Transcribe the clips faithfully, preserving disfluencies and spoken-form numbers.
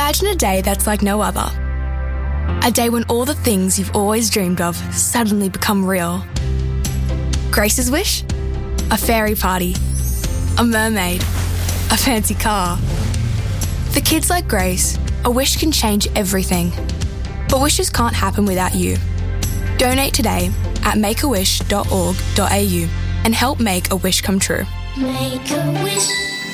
Imagine a day that's like no other. A day when all the things you've always dreamed of suddenly become real. Grace's wish? A fairy party. A mermaid. A fancy car. For kids like Grace, a wish can change everything. But wishes can't happen without you. Donate today at make a wish dot org dot a u and help make a wish come true. Make a wish.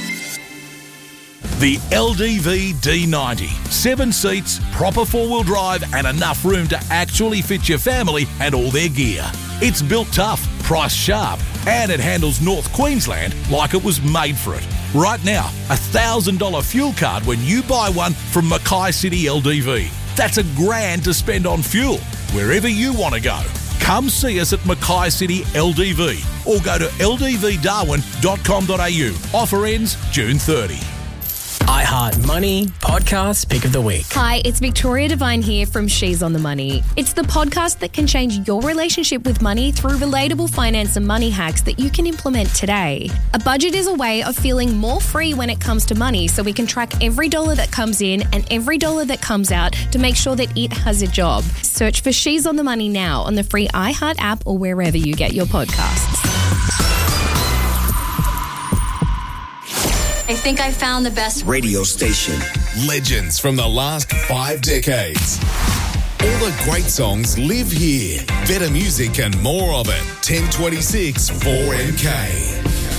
The L D V D ninety. Seven seats, proper four-wheel drive and enough room to actually fit your family and all their gear. It's built tough, priced sharp, and it handles North Queensland like it was made for it. Right now, a one thousand dollars fuel card when you buy one from Mackay City L D V. That's a grand to spend on fuel, wherever you want to go. Come see us at Mackay City L D V or go to l d v darwin dot com dot a u. Offer ends June thirtieth. iHeart Money Podcast Pick of the Week. Hi, it's Victoria Devine here from She's on the Money. It's the podcast that can change your relationship with money through relatable finance and money hacks that you can implement today. A budget is a way of feeling more free when it comes to money, so we can track every dollar that comes in and every dollar that comes out to make sure that it has a job. Search for She's on the Money now on the free iHeart app or wherever you get your podcasts. I think I found the best radio station. Legends from the last five decades. All the great songs live here. Better music and more of it. ten twenty-six four M K.